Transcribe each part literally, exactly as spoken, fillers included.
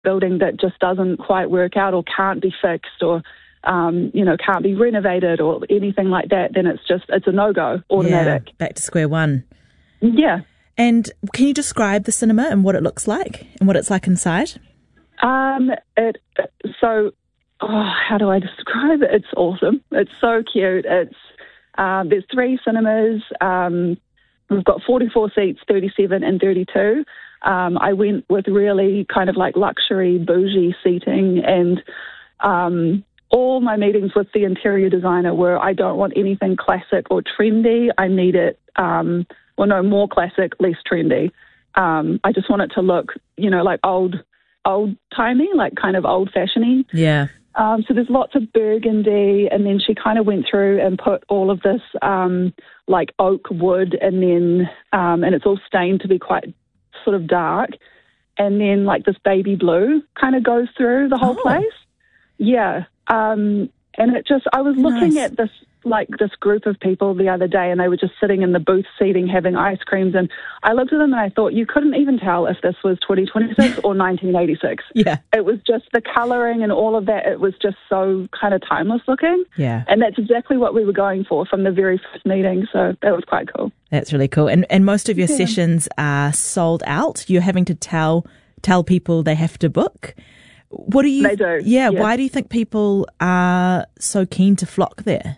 building that just doesn't quite work out or can't be fixed or, um, you know, can't be renovated or anything like that, then it's just, it's a no-go, automatic. Yeah, back to square one. Yeah. And can you describe the cinema and what it looks like and what it's like inside? Um, it, so, oh, how do I describe it? It's awesome. It's so cute. It's, uh, there's three cinemas. Um, we've got forty-four seats, thirty-seven and thirty-two. Um, I went with really kind of like luxury, bougie seating, and um, all my meetings with the interior designer were, I don't want anything classic or trendy. I need it, um, well, no, more classic, less trendy. Um, I just want it to look, you know, like old, old-timey, like kind of old-fashioned-y. Yeah. Um, so there's lots of burgundy, and then she kind of went through and put all of this um, like oak wood, and then um, and it's all stained to be quite sort of dark, and then like this baby blue kind of goes through the whole Oh. place. Yeah, um, and it just I was looking Nice. at this like this group of people the other day, and they were just sitting in the booth seating having ice creams, and I looked at them and I thought, you couldn't even tell if this was twenty twenty-six or nineteen eighty-six. Yeah. It was just the colouring and all of that. It was just so kind of timeless looking. Yeah. And that's exactly what we were going for from the very first meeting. So that was quite cool. That's really cool. And and most of your Yeah. sessions are sold out. You're having to tell tell people they have to book. What do you They do, Yeah, yeah. why do you think people are so keen to flock there?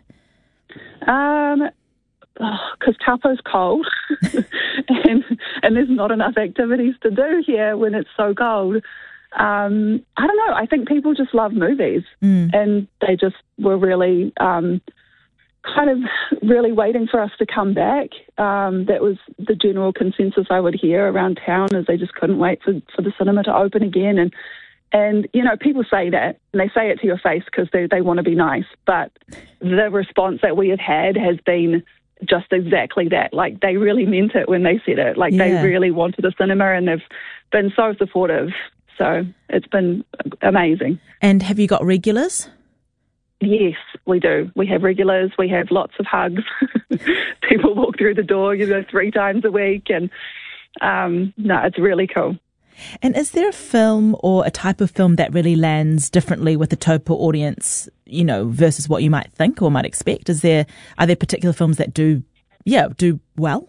Um, because Taupo's cold, and and there's not enough activities to do here when it's so cold. Um, I don't know. I think people just love movies, Mm. and they just were really um, kind of really waiting for us to come back. Um, that was the general consensus I would hear around town, is they just couldn't wait for, for the cinema to open again. And And, you know, people say that, and they say it to your face because they, they want to be nice. But the response that we have had has been just exactly that. Like, they really meant it when they said it. Like, Yeah. they really wanted a cinema, and they've been so supportive. So it's been amazing. And have you got regulars? Yes, we do. We have regulars. We have lots of hugs. People walk through the door, you know, three times a week. And, um, no, it's really cool. And is there a film or a type of film that really lands differently with the Taupo audience, you know, versus what you might think or might expect? Is there, are there particular films that do, yeah, do well?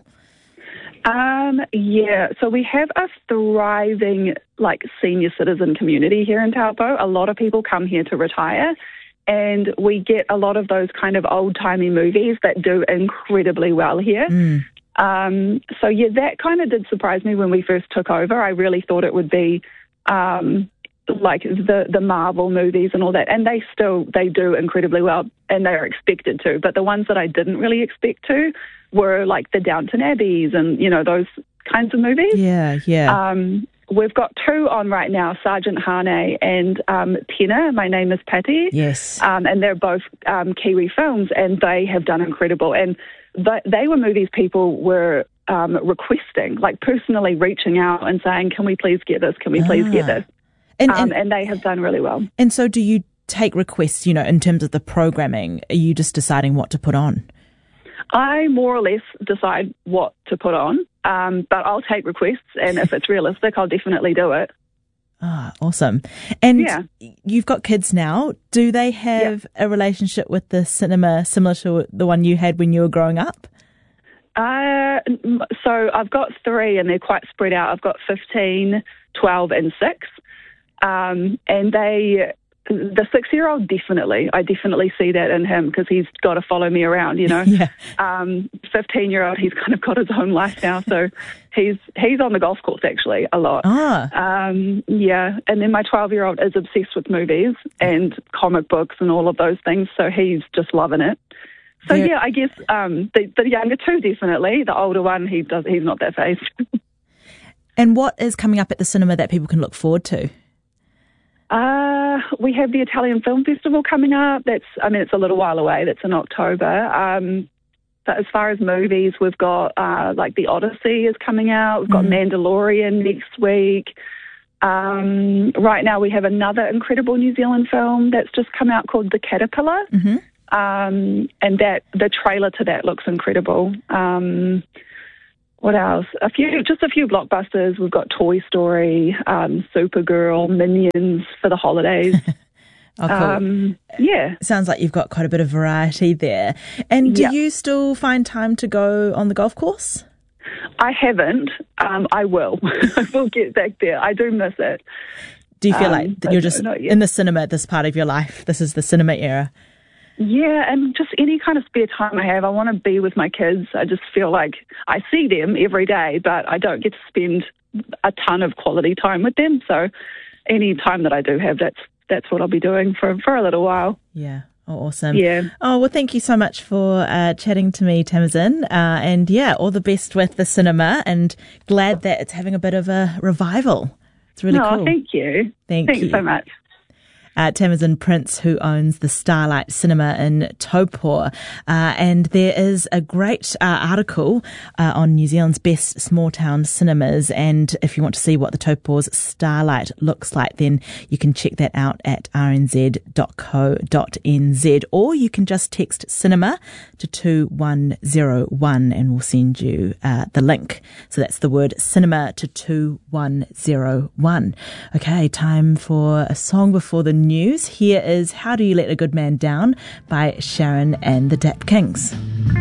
Um, yeah, so we have a thriving, like, senior citizen community here in Taupo. A lot of people come here to retire, and we get a lot of those kind of old-timey movies that do incredibly well here. Mm. Um, so, yeah, that kind of did surprise me when we first took over. I really thought it would be um, like the, the Marvel movies and all that, and they still, they do incredibly well, and they're expected to. But the ones that I didn't really expect to were like the Downton Abbeys and, you know, those kinds of movies. Yeah, yeah. Um, we've got two on right now, Sergeant Hane and um, Tena, My Name is Patty. Yes. Um, and they're both um, Kiwi films, and they have done incredible. And th- they were movies people were um, requesting, like personally reaching out and saying, can we please get this? Can we please get Ah. this? And, Um, and, and they have done really well. and so do you take requests, you know, in terms of the programming? Are you just deciding what to put on? I more or less decide what to put on, um, but I'll take requests, and if it's realistic, I'll definitely do it. Ah, awesome. And Yeah. you've got kids now. Do they have a relationship with the cinema similar to the one you had when you were growing up? Uh, m- so I've got three, and they're quite spread out. I've got fifteen, twelve, and six. Um, and they, the six-year-old definitely, I definitely see that in him because he's got to follow me around, you know. Yeah. Um, fifteen-year-old, he's kind of got his own life now, so he's he's on the golf course actually a lot. Ah. Um, yeah, and then my twelve-year-old is obsessed with movies and comic books and all of those things, so he's just loving it. So Very- yeah, I guess um, the, the younger two definitely. The older one, he does. He's not that phased. And what is coming up at the cinema that people can look forward to? Uh, we have the Italian Film Festival coming up. That's, I mean, it's a little while away. That's in October. Um, but as far as movies, we've got uh, like The Odyssey is coming out. We've got Mhm. Mandalorian next week. Um, right now we have another incredible New Zealand film that's just come out called The Caterpillar. Mm-hmm. Um, and that the trailer to that looks incredible. Um, What else? A few, just a few blockbusters. We've got Toy Story, um, Supergirl, Minions for the holidays. Oh, cool. Um, yeah. Sounds like you've got quite a bit of variety there. And do Yep. you still find time to go on the golf course? I haven't. Um, I will. I will get back there. I do miss it. Do you feel Um, like that but you're no, just not yet. in the cinema at this part of your life? This is the cinema era. Yeah, and just any kind of spare time I have, I want to be with my kids. I just feel like I see them every day, but I don't get to spend a ton of quality time with them. So any time that I do have, that's that's what I'll be doing for, for a little while. Yeah. Oh, awesome. Yeah. Oh, well, thank you so much for uh, chatting to me, Tamazin. Uh, and yeah, all the best with the cinema, and glad that it's having a bit of a revival. It's really no, cool. thank you. Thank Thanks you. so much. Uh, Tamazin Prince, who owns the Starlight Cinema in Taupō. Uh, and there is a great uh, article uh, on New Zealand's best small town cinemas. And if you want to see what the Taupō's Starlight looks like, then you can check that out at r n z dot co dot n z, or you can just text cinema to two one zero one and we'll send you uh, the link. So that's the word cinema to two one zero one. Okay, time for a song before the news. Here is How Do You Let a Good Man Down by Sharon and the Dap Kings.